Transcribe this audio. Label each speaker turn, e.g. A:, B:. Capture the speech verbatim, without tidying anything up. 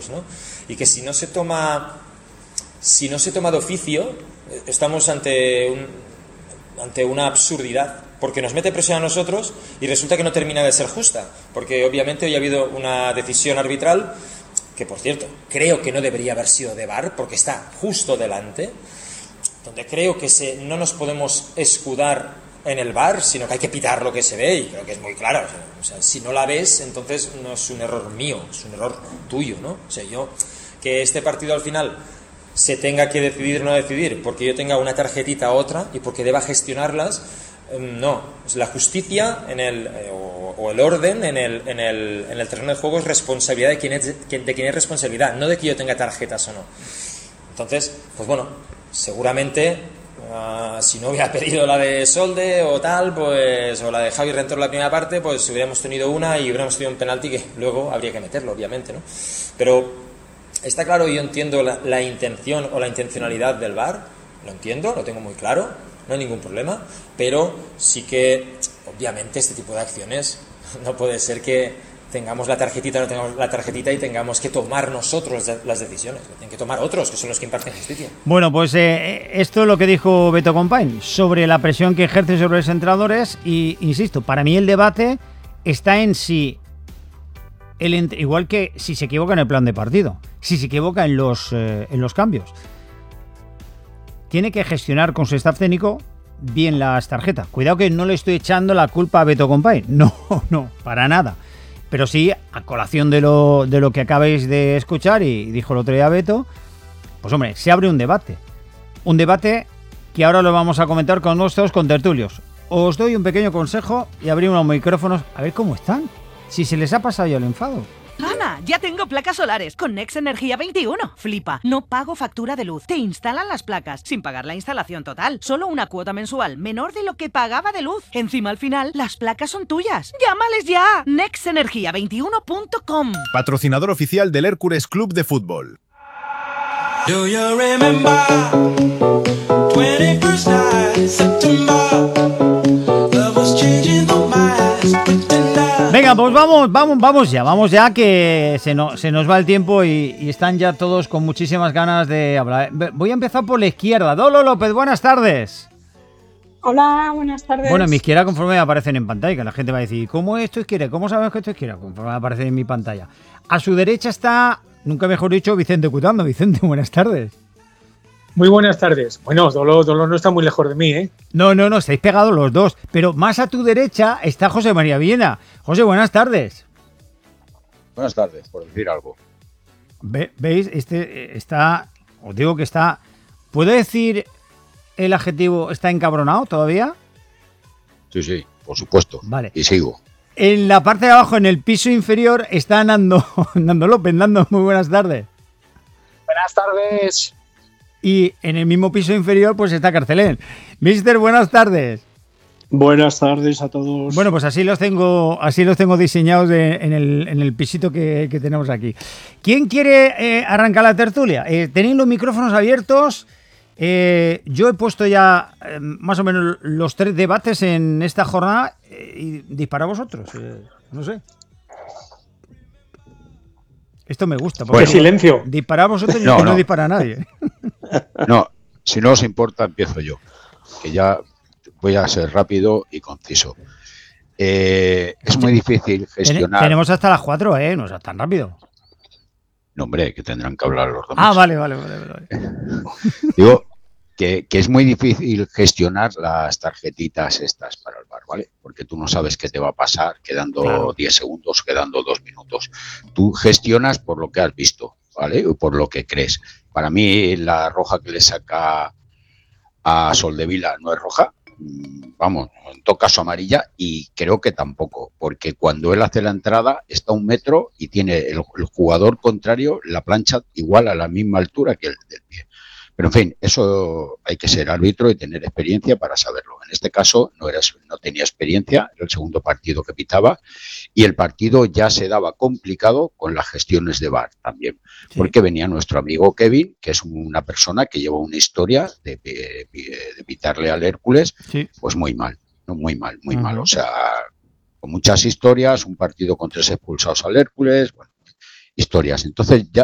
A: juegos, ¿no? Y que si no se toma si no se toma de oficio, estamos ante un, ante una absurdidad, porque nos mete presión a nosotros y resulta que no termina de ser justa, porque obviamente hoy ha habido una decisión arbitral que, por cierto, creo que no debería haber sido de V A R, porque está justo delante, donde creo que se, no nos podemos escudar en el V A R, sino que hay que pitar lo que se ve, y creo que es muy claro. O sea, o sea, si no la ves, entonces no es un error mío, es un error tuyo, ¿no? O sea, yo, que este partido al final se tenga que decidir o no decidir, porque yo tenga una tarjetita u otra y porque deba gestionarlas, no. La justicia en el, o, o el orden en el, en, el, en el terreno de juego es responsabilidad de quien es, de quien es responsabilidad, no de que yo tenga tarjetas o no. Entonces, pues bueno, seguramente uh, si no hubiera pedido la de Solde o tal, pues, o la de Javi Rentor la primera parte, pues hubiéramos tenido una y hubiéramos tenido un penalti que luego habría que meterlo, obviamente, ¿no? Pero está claro, yo entiendo la, la intención o la intencionalidad del V A R, lo entiendo, lo tengo muy claro, no hay ningún problema, pero sí que, obviamente, este tipo de acciones no puede ser que tengamos la tarjetita, no tengamos la tarjetita y tengamos que tomar nosotros las decisiones, lo tienen que tomar otros, que son los que imparten justicia.
B: Bueno, pues eh, esto es lo que dijo Beto Compain sobre la presión que ejerce sobre los entrenadores y, insisto, para mí el debate está en si El, igual que si se equivoca en el plan de partido, si se equivoca en los, eh, en los cambios, tiene que gestionar con su staff técnico bien las tarjetas. Cuidado que no le estoy echando la culpa a Beto Compain, no, no, para nada. Pero sí, a colación de lo, de lo que acabáis de escuchar, y dijo el otro día Beto, pues hombre, se abre un debate. Un debate que ahora lo vamos a comentar con nuestros contertulios. Os doy un pequeño consejo y abrimos los micrófonos a ver cómo están. Si se les ha pasado ya el enfado.
C: Ana, ya tengo placas solares con Nex Energía veintiuno. Flipa, no pago factura de luz. Te instalan las placas sin pagar la instalación total. Solo una cuota mensual menor de lo que pagaba de luz. Encima al final, las placas son tuyas. ¡Llámales ya! nex energía veintiuno punto com.
D: Patrocinador oficial del Hércules Club de Fútbol.
E: Do you remember twenty-first night, September? Love was changing the minds, pretender.
B: Venga, pues vamos, vamos, vamos ya, vamos ya que se, no, se nos va el tiempo y, y están ya todos con muchísimas ganas de hablar. Voy a empezar por la izquierda. Dolo López, buenas tardes.
F: Hola, buenas tardes.
B: Bueno, en mi izquierda conforme aparecen en pantalla, que la gente va a decir, ¿cómo es tu izquierda? ¿Cómo sabes que es tu izquierda? Conforme aparece en mi pantalla. A su derecha está, nunca mejor dicho, Vicente Cutando. Vicente, buenas tardes.
G: Muy buenas tardes. Bueno, Dolo, Dolo no está muy lejos de mí, ¿eh?
B: No, no, no, estáis pegados los dos. Pero más a tu derecha está José María Villena. José, buenas tardes.
H: Buenas tardes, por decir algo.
B: Ve, ¿Veis? Este está, os digo que está, ¿puedo decir el adjetivo está encabronado todavía?
H: Sí, sí, por supuesto.
B: Vale.
H: Y sigo.
B: En la parte de abajo, en el piso inferior, está Nando, Nando López. Nando, muy buenas tardes.
G: Buenas tardes.
B: Y en el mismo piso inferior pues está Carcelén. Mister, buenas tardes.
I: Buenas tardes a todos.
B: Bueno, pues así los tengo, así los tengo diseñados de, en, el, en el pisito que, que tenemos aquí. ¿Quién quiere eh, arrancar la tertulia? Eh, tenéis los micrófonos abiertos. Eh, yo he puesto ya eh, más o menos los tres debates en esta jornada eh, y dispara vosotros. Eh, no sé. Esto me gusta.
G: Pues silencio.
B: Disparad vosotros y
H: no,
B: no,
H: no.
B: no dispara nadie.
H: No, si no os importa, empiezo yo. Que ya voy a ser rápido y conciso. Eh, es muy difícil gestionar.
B: Tenemos hasta las cuatro, ¿eh? No es tan rápido.
H: No, hombre, que tendrán que hablar los demás.
B: Ah, vale, vale, vale. vale.
H: Digo que, que es muy difícil gestionar las tarjetitas estas para el V A R, ¿vale? Porque tú no sabes qué te va a pasar quedando claro. diez segundos, quedando dos minutos. Tú gestionas por lo que has visto, ¿vale? O por lo que crees. Para mí la roja que le saca a Soldevila no es roja. Vamos, en todo caso amarilla, y creo que tampoco, porque cuando él hace la entrada está a un metro y tiene el, el jugador contrario la plancha igual a la misma altura que el del pie. Pero en fin, eso hay que ser árbitro y tener experiencia para saberlo. En este caso no, era, no tenía experiencia, era el segundo partido que pitaba y el partido ya se daba complicado con las gestiones de V A R también, sí. Porque venía nuestro amigo Kevin, que es una persona que lleva una historia de, de, de pitarle al Hércules, sí. Pues muy mal, no muy mal, muy uh-huh. mal. O sea, con muchas historias, un partido con tres expulsados al Hércules, bueno, historias. Entonces ya